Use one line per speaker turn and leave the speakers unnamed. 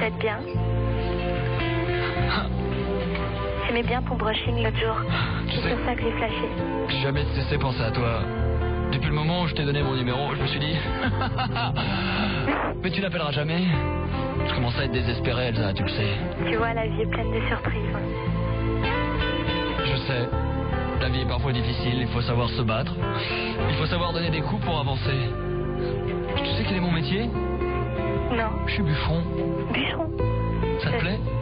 t'aides bien. J'aimais bien ton brushing l'autre jour. C'est pour ça que j'ai flashé.
J'ai jamais cessé de penser à toi. Depuis le moment où je t'ai donné mon numéro, je me suis dit... Mais tu n'appelleras jamais. Je commence à être désespéré, Elsa, tu le sais.
Tu vois, la vie est pleine de surprises.
Je sais. La vie est parfois difficile, il faut savoir se battre. Il faut savoir donner des coups pour avancer. Tu sais quel est mon métier?
Non.
Je suis bûcheron.
Bûcheron.
Ça te plaît?